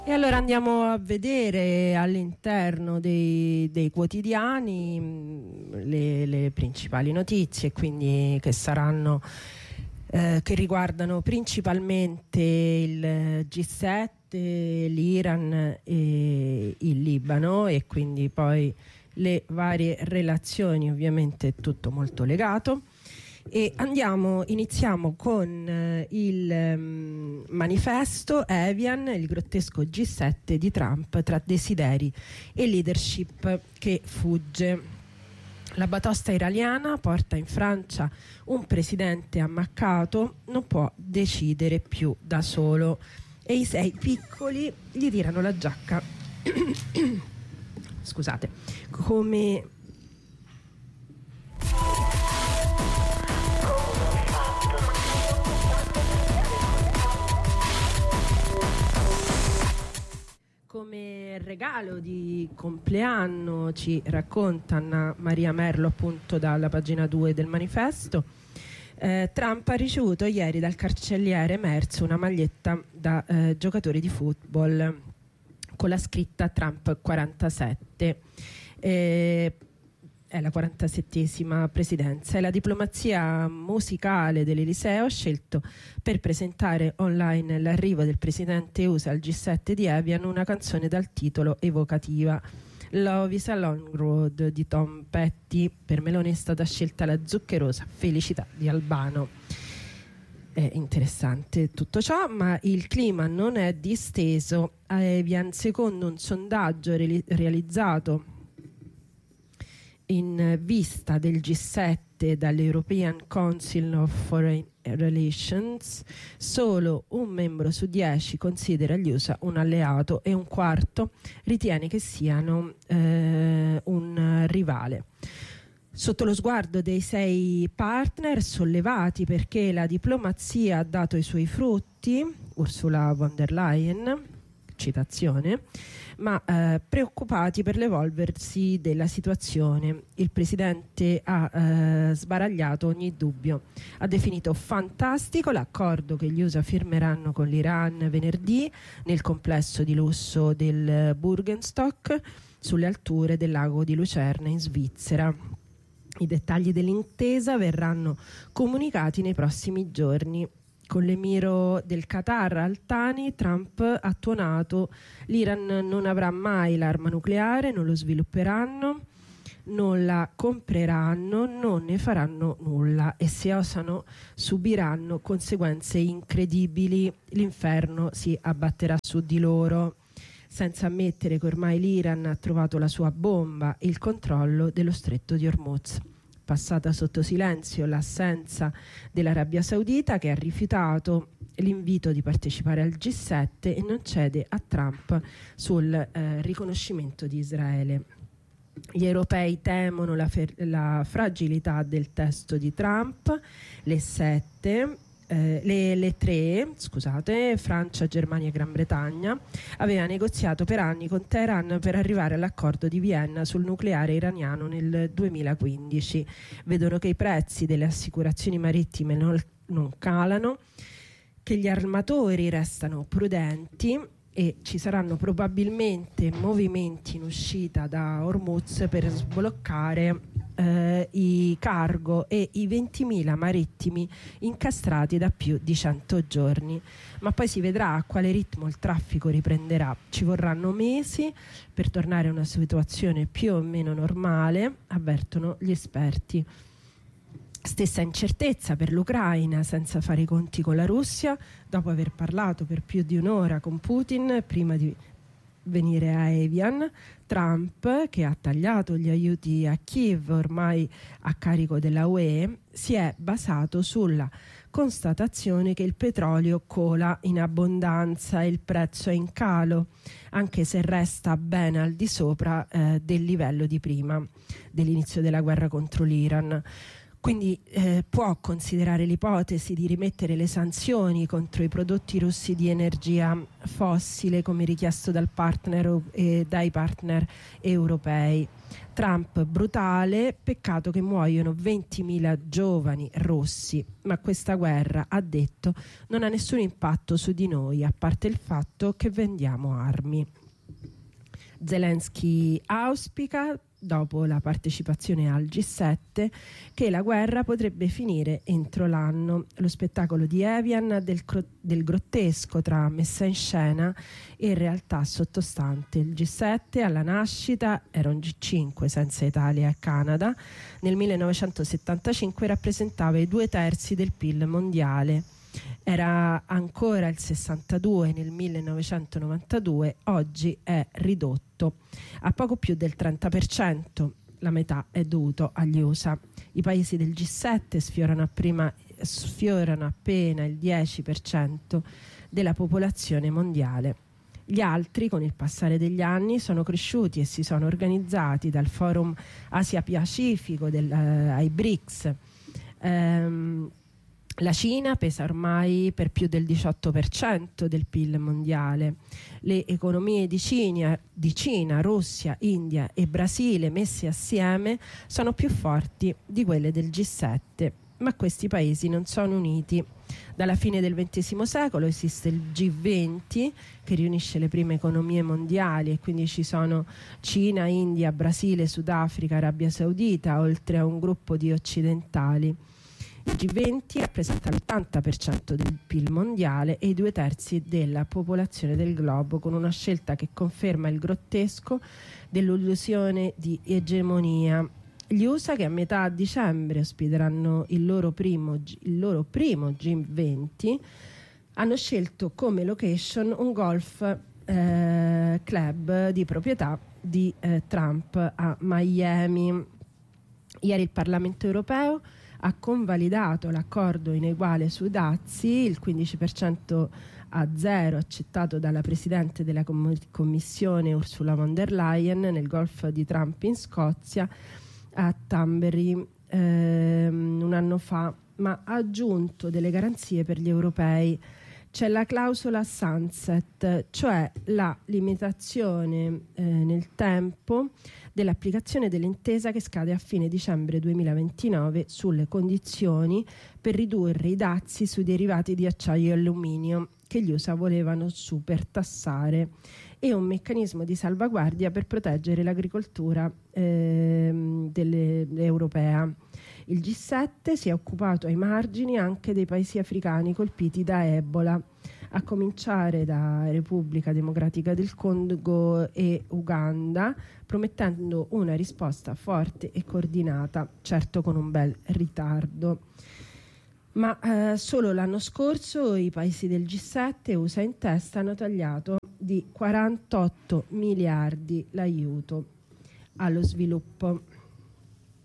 E allora andiamo a vedere all'interno dei quotidiani le principali notizie, quindi che saranno che riguardano principalmente il G7, l'Iran e il Libano, e quindi poi le varie relazioni, ovviamente tutto molto legato. E iniziamo con il manifesto Evian, il grottesco G7 di Trump tra desideri e leadership che fugge. La batosta iraniana porta in Francia un presidente ammaccato, non può decidere più da solo, e i 6 piccoli gli tirano la giacca. Scusate, come regalo di compleanno, ci racconta Anna Maria Merlo appunto dalla pagina 2 del manifesto, Trump ha ricevuto ieri dal cancelliere Merz una maglietta da giocatore di football con la scritta Trump 47. È la 47esima presidenza, e la diplomazia musicale dell'Eliseo ha scelto per presentare online l'arrivo del presidente USA al G7 di Evian una canzone dal titolo evocativa, Love is a Long Road di Tom Petty. Per Meloni è stata scelta la zuccherosa Felicità di Albano. È interessante tutto ciò, ma il clima non è disteso a Evian. Secondo un sondaggio realizzato in vista del G7 dall'European Council of Foreign Relations, solo un membro su 10 considera gli USA un alleato e un quarto ritiene che siano un rivale. Sotto lo sguardo dei 6 partner sollevati perché la diplomazia ha dato i suoi frutti, Ursula von der Leyen, citazione, ma preoccupati per l'evolversi della situazione. Il presidente ha sbaragliato ogni dubbio. Ha definito fantastico l'accordo che gli USA firmeranno con l'Iran venerdì nel complesso di lusso del Burgenstock sulle alture del lago di Lucerna in Svizzera. I dettagli dell'intesa verranno comunicati nei prossimi giorni. Con l'emiro del Qatar Al Thani, Trump ha tuonato: l'Iran non avrà mai l'arma nucleare, non lo svilupperanno, non la compreranno, non ne faranno nulla, e se osano subiranno conseguenze incredibili. L'inferno si abbatterà su di loro, senza ammettere che ormai l'Iran ha trovato la sua bomba e il controllo dello stretto di Hormuz. Passata sotto silenzio l'assenza dell'Arabia Saudita, che ha rifiutato l'invito di partecipare al G7 e non cede a Trump sul riconoscimento di Israele. Gli europei temono la fragilità del testo di Trump. Le tre, Francia, Germania e Gran Bretagna, aveva negoziato per anni con Teheran per arrivare all'accordo di Vienna sul nucleare iraniano nel 2015. Vedono che i prezzi delle assicurazioni marittime non calano, che gli armatori restano prudenti e ci saranno probabilmente movimenti in uscita da Hormuz per sbloccare i cargo e i 20.000 marittimi incastrati da più di 100 giorni. Ma poi si vedrà a quale ritmo il traffico riprenderà. Ci vorranno mesi per tornare a una situazione più o meno normale, avvertono gli esperti. Stessa incertezza per l'Ucraina, senza fare i conti con la Russia, dopo aver parlato per più di un'ora con Putin prima di venire a Evian. Trump, che ha tagliato gli aiuti a Kiev ormai a carico della UE, si è basato sulla constatazione che il petrolio cola in abbondanza e il prezzo è in calo, anche se resta ben al di sopra del livello di prima dell'inizio della guerra contro l'Iran. Quindi può considerare l'ipotesi di rimettere le sanzioni contro i prodotti russi di energia fossile come richiesto dai partner europei. Trump brutale, peccato che muoiono 20.000 giovani russi, ma questa guerra, ha detto, non ha nessun impatto su di noi, a parte il fatto che vendiamo armi. Zelensky auspica, dopo la partecipazione al G7, che la guerra potrebbe finire entro l'anno. Lo spettacolo di Evian del grottesco tra messa in scena e realtà sottostante. Il G7 alla nascita era un G5 senza Italia e Canada. Nel 1975 rappresentava i 2/3 del PIL mondiale. Era ancora il 62 nel 1992, oggi è ridotto a poco più del 30%, la metà è dovuto agli USA. I paesi del G7 sfiorano appena il 10% della popolazione mondiale. Gli altri, con il passare degli anni, sono cresciuti e si sono organizzati, dal Forum Asia-Pacifico ai BRICS. La Cina pesa ormai per più del 18% del PIL mondiale. Le economie di Cina, Russia, India e Brasile messe assieme sono più forti di quelle del G7, ma questi paesi non sono uniti. Dalla fine del XX secolo esiste il G20 che riunisce le prime economie mondiali, e quindi ci sono Cina, India, Brasile, Sudafrica, Arabia Saudita, oltre a un gruppo di occidentali. Il G20 rappresenta l'80% del PIL mondiale e i 2/3 della popolazione del globo, con una scelta che conferma il grottesco dell'illusione di egemonia. Gli USA, che a metà dicembre ospiteranno il loro primo G20, hanno scelto come location un golf club di proprietà di Trump a Miami. Ieri il Parlamento europeo ha convalidato l'accordo ineguale sui dazi, il 15% a 0 accettato dalla Presidente della Commissione Ursula von der Leyen nel golf di Trump in Scozia a Tambury un anno fa, ma ha aggiunto delle garanzie per gli europei. C'è la clausola sunset, cioè la limitazione nel tempo dell'applicazione dell'intesa che scade a fine dicembre 2029 sulle condizioni per ridurre i dazi sui derivati di acciaio e alluminio che gli USA volevano supertassare, e un meccanismo di salvaguardia per proteggere l'agricoltura europea. Il G7 si è occupato ai margini anche dei paesi africani colpiti da Ebola, a cominciare da Repubblica Democratica del Congo e Uganda, promettendo una risposta forte e coordinata, certo con un bel ritardo. Ma solo l'anno scorso i paesi del G7, USA in testa, hanno tagliato di 48 miliardi l'aiuto allo sviluppo.